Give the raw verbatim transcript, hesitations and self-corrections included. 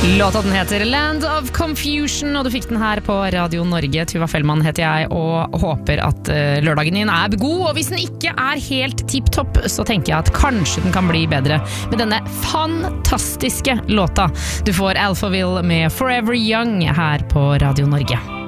Låta den heter Land of Confusion, og du fikk den her på Radio Norge. Tuva Fellmann heter jeg, og håper at uh, lørdagen din er god. Og hvis den ikke er helt tipp-topp, så tenker jeg at kanskje den kan bli bedre med denne fantastiske låta. Du får Alphaville med Forever Young her på Radio Norge.